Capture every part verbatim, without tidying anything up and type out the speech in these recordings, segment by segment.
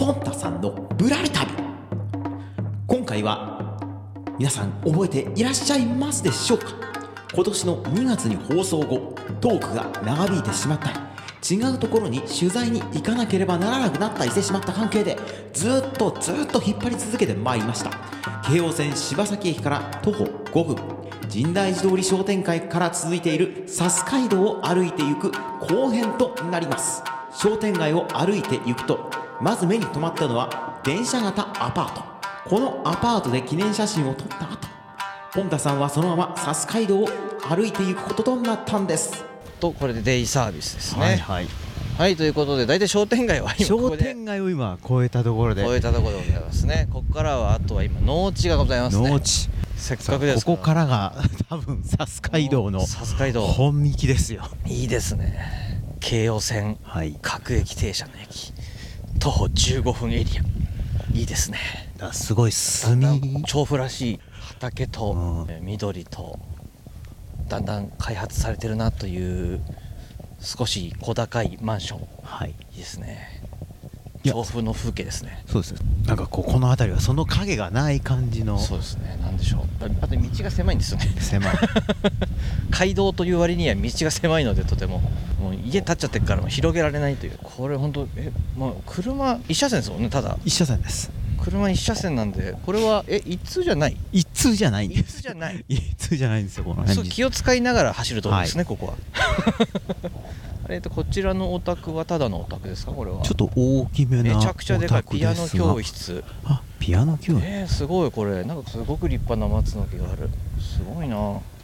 ポンタさんのぶらり旅。今回は皆さん覚えていらっしゃいますでしょうか。今年のにがつに放送後、トークが長引いてしまったり、違うところに取材に行かなければならなくなったりしてしまった関係で、ずっとずっと引っ張り続けてまいりました。京王線柴崎駅から徒歩ごふん、深大寺通り商店街から続いているサス街道を歩いて行く後編となります。商店街を歩いて行くと、まず目に留まったのは電車型アパート。このアパートで記念写真を撮った後、ポンタさんはそのままサス街道を歩いていくこととなったんです。 とこれでデイサービスですね。 はいはい、 はい、ということで大体商店街は今ここで商店街を今越えたところで越えたところでございますね。ここからはあとは今農地がございますね。 農地、 せっかくですここからが多分サス街道のサス街道本幹ですよ。 いいですね。京王線、はい、各駅停車の駅、徒歩じゅうごふんエリア、いいですね。 だすごい住調布らしい畑と、うん、緑とだんだん開発されてるなという少し小高いマンション、はい、いいですね。調布の風景ですね。 そうですね。なんかこうこの辺りはその影がない感じの。 そうですね。なんでしょう。あと道が狭いんですよね。 狭い街道という割には道が狭いので、とてももう家建っちゃってるからもう広げられないという。これ本当え、まあ、車一車線ですもんね。ただ一車線です。 車一車線なんで、これはえ一通じゃない一通じゃないんです。 一通じゃない一通じゃないんですよ。この辺そう気を使いながら走るところですね、はい、ここはえっとこちらのお宅はただのお宅ですか。これはちょっと大きめなお宅ですが、 めちゃくちゃでかいピアノ教室。 あ、ピアノ教室、 えー、すごい。これなんかすごく立派な松の木がある。すごいな。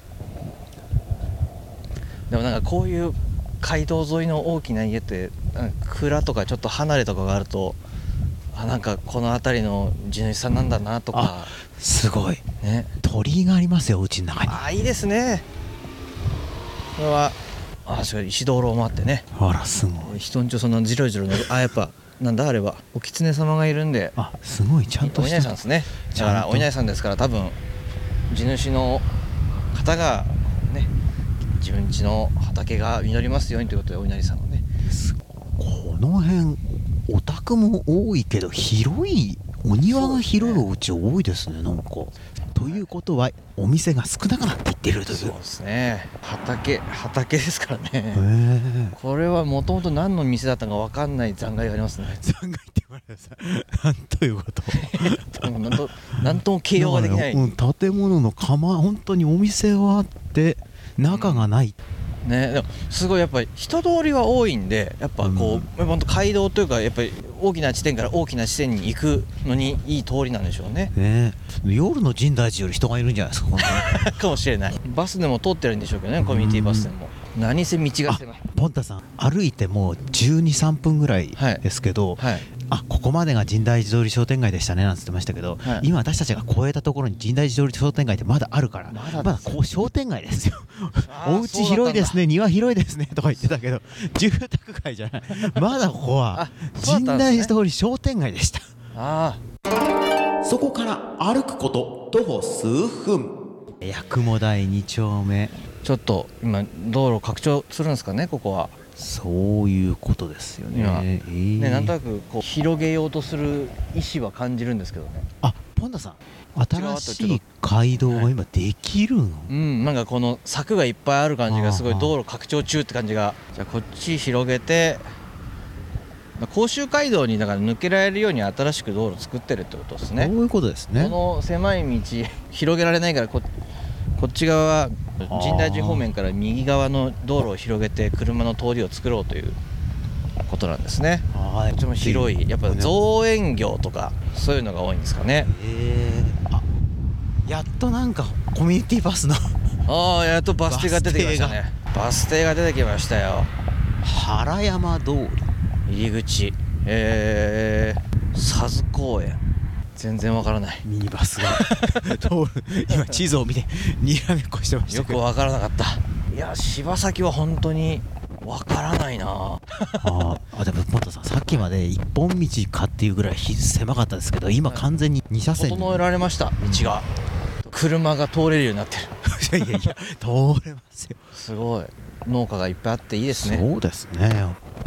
でもなんかこういう街道沿いの大きな家って、蔵とかちょっと離れとかがあると、あ、なんかこの辺りの地主さんなんだなとか。 すごいね、 鳥居がありますよ、うちの中に。 あ、いいですね。これはあ、それ石灯籠もあってね。 あら、すごい。 人んちょそんなジロジロのあ、やっぱなんだあれはお狐様がいるんで。 あ、すごいちゃんとしたお稲荷さんですね。だからお稲荷さんですから、多分地主の方がね、自分家の畑が実りますようにということでお稲荷さんをね。 この辺お宅も多いけど、広いお庭が広いお家多いですね。なんかということはお店が少なくなっていっているという。 そうですね。畑畑ですからね。これはもともと何の店だったか分かんない残骸がありますね。 残骸って言われたらなんということなんとなんとも形容ができない、 うん、建物の構本当にお店はあって中がない、 うん、ね。でもすごいやっぱり人通りは多いんで、やっぱこう、うん、本当街道というか、やっぱり大きな地点から大きな地点に行くのにいい通りなんでしょうね。 ね、夜の深大寺より人がいるんじゃないですかかもしれない。バスでも通ってるんでしょうけどね、コミュニティバスでも。何せ道が狭い。 ポンタさん歩いてもうじゅうに、さんぷんぐらいですけど、はいはい、あ、ここまでが深大寺通り商店街でしたねなんて言ってましたけど、はい、今私たちが越えたところに深大寺通り商店街ってまだあるから、まだ、まだこう商店街ですよお家広いですね、庭広いですねとか言ってたけど、住宅街じゃない。まだここは深大寺通り商店街でした。 ああ、そこから歩くこと徒歩数分、 八雲台に丁目。 ちょっと今道路拡張するんですかね、ここは。 そういうことですよね。 今、 えー、 ね、なんとなくこう広げようとする意思は感じるんですけどね。 あ、ポンダさん、新しい街道が今できるの、はい、 うん、なんかこの柵がいっぱいある感じがすごい道路拡張中って感じが。じゃあこっち広げて、甲州街道にだから抜けられるように新しく道路作ってるってことですね。 そういうことですね。 この狭い道広げられないから、ここっち側は深大寺方面から右側の道路を広げて車の通りを作ろうということなんですね。こっちも広い、やっぱ造園業とかそういうのが多いんですかね。 へー、あ、やっとなんかコミュニティバスのああ、やっとバス停が出てきましたね。バス停が出てきましたよ。 原山通り入り口、えー、佐津公園。全然わからない。 ミニバスが通る。今地図を見てにらめっこしてましたけど、 よくわからなかった。いや、柴崎は本当にわからないなああ。でもポンタさん、さっきまで一本道かっていうぐらい狭かったですけど、今完全にに車線に整えられました。道が、うん、車が通れるようになってる。 いやいやいや、通れますよ。 すごい農家がいっぱいあっていいですね。 そうですね。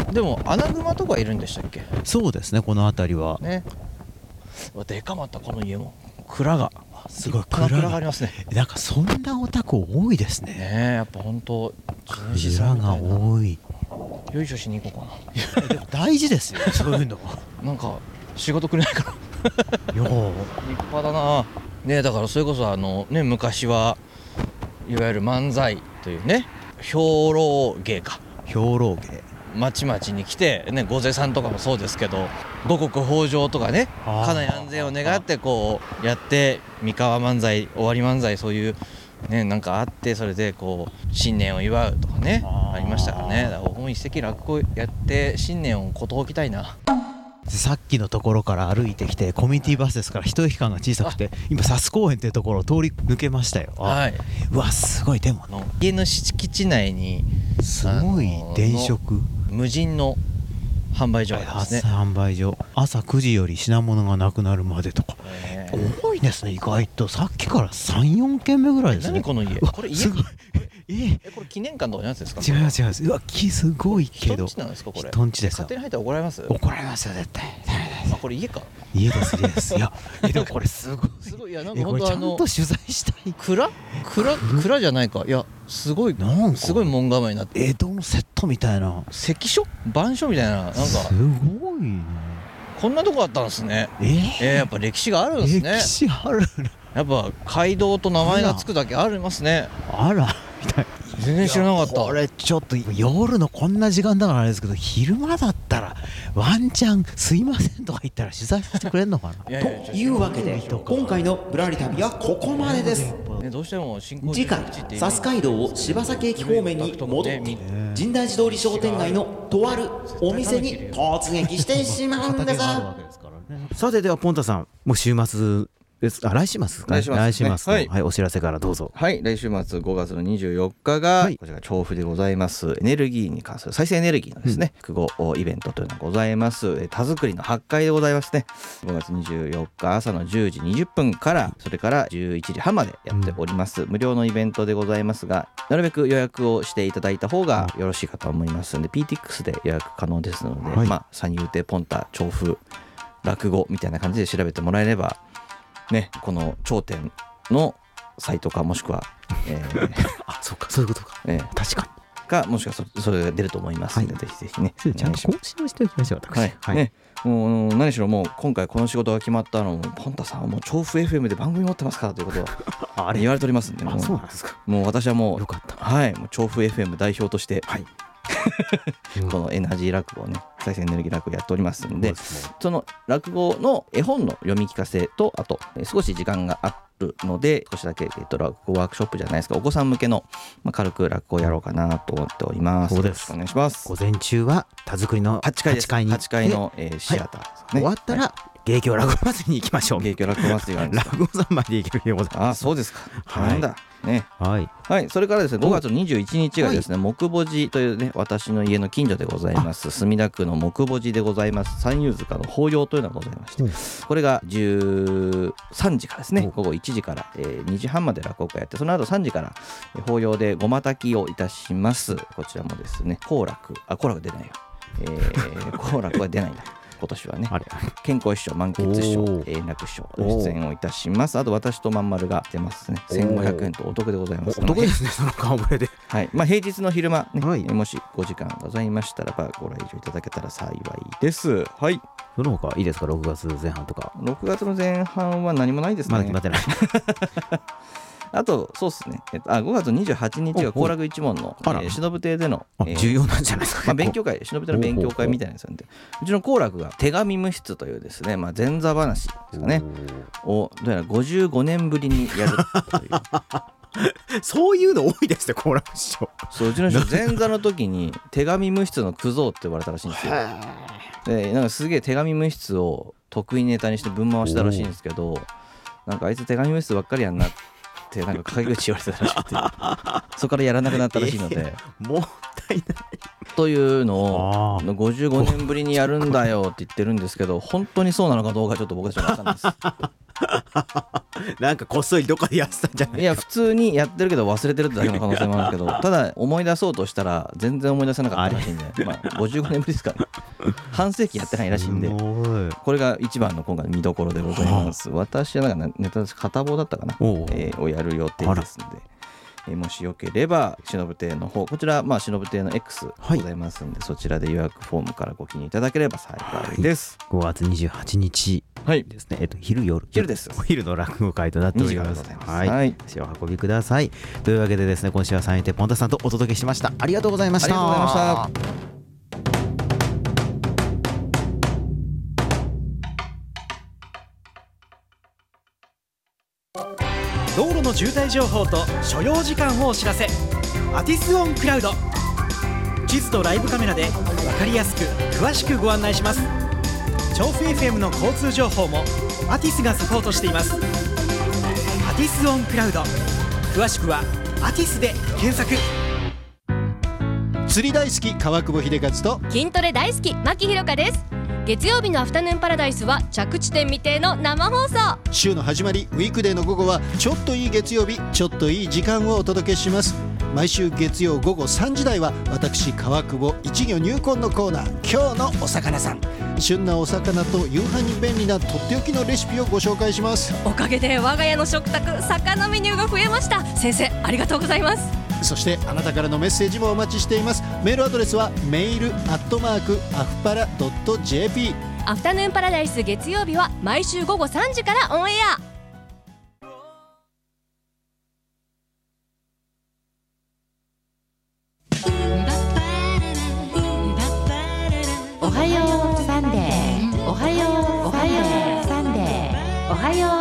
でもアナグマとかいるんでしたっけ？ そうですね、この辺りはね。でかまったこの家も蔵がすごい蔵がありますね。 なんかそんなお宅多いですね。 ねえ、やっぱ本当蔵が多い。 よいしょしに行こうかな。 でも大事ですよそういうのは。 なんか仕事くれないかな。 よう立派だな。ねえ、だからそれこそあのね、昔はいわゆる漫才というね、兵糧芸か。 兵糧芸。 町々に来てね、御勢さんとかもそうですけど、五穀豊穣とかね、家内安全を願ってこうやって三河漫才、終わり漫才、そういうね、なんかあって、それでこう新年を祝うとかね、ありましたからね。だから本一石落語やって新年をことおきたいな。 さっきのところから歩いてきて、コミュニティバスですから一駅間が小さくて、今佐須公園っていうところを通り抜けましたよ。 はい。 うわすごい。でも家の敷地内にすごい電飾、 無人の販売所がありますね。 販売所、朝くじより品物がなくなるまでとか、多いですね。意外とさっきからさん、よんけんめぐらいですね。 何この家？これ家？ すごい。ええ、これ記念館とかのやつですか？ 違います違います。うわ木すごいけど。 人んちなんですかこれ？ 人んちですよ。 勝手に入ったら怒られます？ 怒られますよ絶対。 あ、これ家か？ 家です家です。いやでもこれすごいすごい。いやなんか本当あのちゃんと取材したい。 蔵蔵蔵じゃないか。いやすごいなんかすごい門構えになって。 江戸のセットみたいな。 関所？番所みたいな、なんかすごいね。 こんなとこあったんですね。 えー、 えー、やっぱ歴史があるんですね。 歴史ある。 やっぱ街道と名前がつくだけありますね。 あらみたい。 全然知らなかった。 これちょっと夜のこんな時間だからあれですけど、昼間だったらワンチャンすいませんとか言ったら取材してくれんのかな。 というわけで今回のぶらり旅はここまでです。 ね、どうしても新興次回佐須街道を柴崎駅方面に戻って深大寺通り商店街のとあるお店に突撃してしまうんです。さてではポンタさん、もう週末です。あ、来週末ですかね。来週末、ね、はい、はい、お知らせからどうぞ。 はい、来週末ごがつのにじゅうよっかが、はい、こちら調布でございますエネルギーに関する再生エネルギーのですね、うん、複合イベントというのがございます。田作りのはちかいでございますね。ごがつにじゅうよっか朝のじゅうじにじゅっぷんからそれからじゅういちじはんまでやっております、うん、無料のイベントでございますが、なるべく予約をしていただいた方がよろしいかと思いますので、 ピーティーエックス で予約可能ですので、はい、まあ三遊亭ポンタ調布落語みたいな感じで調べてもらえればね、この頂点のサイトかもしくは、えー、 あ、そうかそういうことか、 えー、 確かにかもしくは そ, それが出ると思いますので、はい、ぜひぜひねちゃんと更新をしておきましょう私、 はいはいね、もう何しろもう今回この仕事が決まったのもポンタさんはもう調布 エフエム で番組持ってますからということは言われておりますんで、 あ、そうなんですか。 もう私はもうよかった、 はい、もう調布 エフエム 代表として、はいこのエナジー落語をね、再生エネルギー落語やっておりますんで、その落語の絵本の読み聞かせと、あと少し時間があるので少しだけ、えっと、落語ワークショップじゃないですか、お子さん向けの、まあ、軽く落語をやろうかなと思っております。 そうです。 よろしくお願いします。 午前中は田作りのはちかいです。 はちかいにはちかいの、えー、シアターですね、 はい、終わったら、はい、芸協落語祭りに行きましょう。 芸協落語祭りがあるんですか。 落語三昧で行けるようございます。 あ、そうですか。はい、なんだね、 はい、 はい、それからですね、ごがつのにじゅういちにちがですね、木墓寺というね、私の家の近所でございます墨田区の木墓寺でございます三遊塚の法要というのがございまして、これがじゅうさんじからですね、午後いちじから、えー、にじはんまで落語会やって、その後さんじから法要でごまたきをいたします。こちらもですね、好楽、あ、好楽出ないよ、えー、好楽は出ないんだ今年はね、あれ健康師匠、満喫師匠、円楽師匠出演をいたします。あと私とまんまるが出ますね。せんごひゃくえんとお得でございます。 お得ですね、その顔ぶれで。 はい、まあ平日の昼間、ね、はい、もしごじかんございましたらばご来場いただけたら幸いです。はい。 その他いいですか、ろくがつぜん半とか。 ろくがつの前半は何もないですね。 まだ決まってない。 あとそうですね、えっと、あごがつにじゅうはちにちが後楽一門の、えー、忍亭での、 えー、重要なんじゃないですか、 まあ、勉強会、忍亭の勉強会みたいなやつなんで、うちの後楽が手紙無筆というですね、まあ、前座話ですかねをどうやらごじゅうごねんぶりにやるというそういうの多いですね、後楽師匠。 そう、うちの人前座の時に手紙無筆のクゾーって呼ばれたらしいんですよ。でなんかすげえ手紙無筆を得意ネタにしてぶん回したらしいんですけど、なんかあいつ手紙無筆ばっかりやんなってなんか陰口言われてたらしくてそこからやらなくなったらしいので、 えー、もったいないというのをごじゅうごねんぶりにやるんだよって言ってるんですけど、本当にそうなのかどうかちょっと僕たちは分かんないですなんかこっそりどっかでやってたんじゃないか。 いや普通にやってるけど忘れてるってだけの可能性もあるけどただ思い出そうとしたら全然思い出せなかったらしいんで、まあ、ごじゅうごねんぶりですからね半世紀やってないらしいんで、これが一番の今回の見どころでございます。私はなんかネタです片棒だったかな、えー、をやる予定ですので、えー、もしよければしのぶ亭の方、こちらまあしのぶ亭の X ございますんで、はい、そちらで予約フォームからご記入いただければ幸いです、 はい、ごがつにじゅうはちにちですね、はい、えっと昼夜昼ですお昼の落語会となっております。はい、はい、足を運びください。というわけでですね、今週は三遊亭ポンタさんとお届けしました。ありがとうございました。 ありがとうございました。 道路の渋滞情報と所要時間をお知らせ。アティスオンクラウド、地図とライブカメラで分かりやすく詳しくご案内します。調布 エフエム の交通情報もアティスがサポートしています。アティスオンクラウド、詳しくはアティスで検索。 釣り大好き川久保秀和と筋トレ大好き牧ひろかです。月曜日のアフタヌーンパラダイスは着地点未定の生放送。 週の始まりウィークデーの午後はちょっといい月曜日、ちょっといい時間をお届けします。毎週月曜午後さんじ台は私川久保一魚入魂のコーナー、今日のお魚さん。旬なお魚と夕飯に便利なとっておきのレシピをご紹介します。 おかげで我が家の食卓魚メニューが増えました。先生ありがとうございます。 そしてあなたからのメッセージもお待ちしています。メールアドレスはメールアットマークアフパラドット ジェーピー。 アフタヌーンパラダイス月曜日は毎週午後さんじからオンエア。おはようサンデー、おはようおはようサンデー、おはよ